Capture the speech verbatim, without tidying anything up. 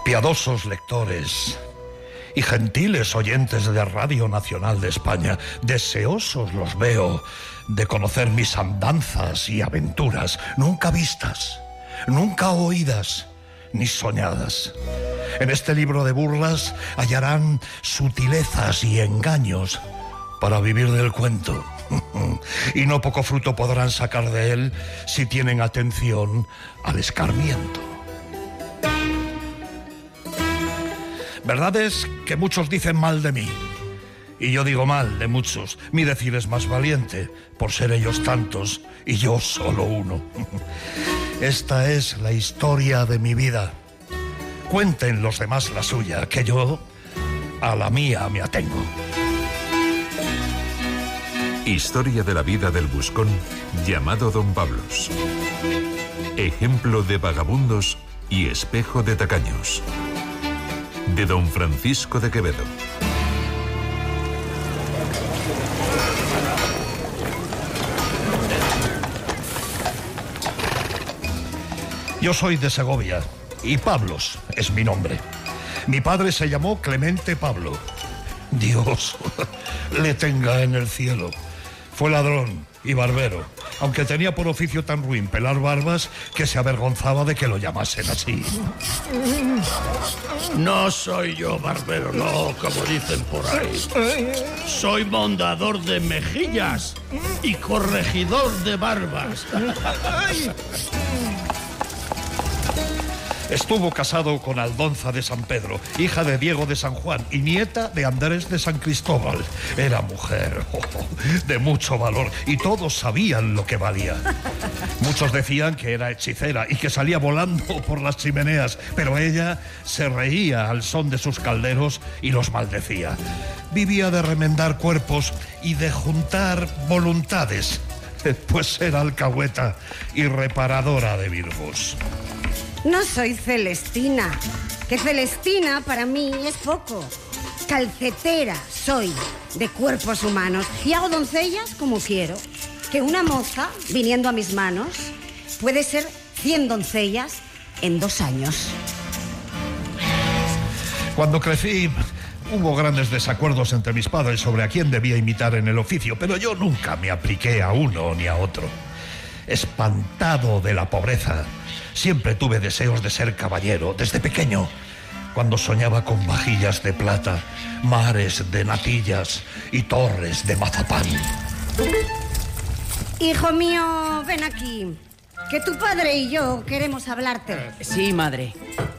Piadosos lectores y gentiles oyentes de Radio Nacional de España, deseosos los veo de conocer mis andanzas y aventuras, nunca vistas, nunca oídas, ni soñadas. En este libro de burlas hallarán sutilezas y engaños para vivir del cuento. Y no poco fruto podrán sacar de él si tienen atención al escarmiento. Verdad es que muchos dicen mal de mí, y yo digo mal de muchos. Mi decir es más valiente, por ser ellos tantos y yo solo uno. Esta es la historia de mi vida. Cuenten los demás la suya, que yo a la mía me atengo. Historia de la vida del buscón llamado Don Pablos. Ejemplo de vagabundos y espejo de tacaños. De don Francisco de Quevedo. Yo soy de Segovia y Pablos es mi nombre. Mi padre se llamó Clemente Pablo. Dios le tenga en el cielo. Fue ladrón y barbero, aunque tenía por oficio tan ruin pelar barbas que se avergonzaba de que lo llamasen así. No soy yo barbero, no, como dicen por ahí. Soy mondador de mejillas y corregidor de barbas. Estuvo casado con Aldonza de San Pedro, hija de Diego de San Juan y nieta de Andrés de San Cristóbal. Era mujer oh, de mucho valor y todos sabían lo que valía. Muchos decían que era hechicera y que salía volando por las chimeneas, pero ella se reía al son de sus calderos y los maldecía. Vivía de remendar cuerpos y de juntar voluntades, pues era alcahueta y reparadora de virgos. No soy Celestina, que Celestina para mí es poco. Calcetera soy de cuerpos humanos y hago doncellas como quiero. Que una moza, viniendo a mis manos, puede ser cien doncellas en dos años. Cuando crecí, hubo grandes desacuerdos entre mis padres sobre a quién debía imitar en el oficio, pero yo nunca me apliqué a uno ni a otro. Espantado de la pobreza, siempre tuve deseos de ser caballero desde pequeño, cuando soñaba con vajillas de plata, mares de natillas y torres de mazapán. Hijo mío, ven aquí, que tu padre y yo queremos hablarte. Sí, madre.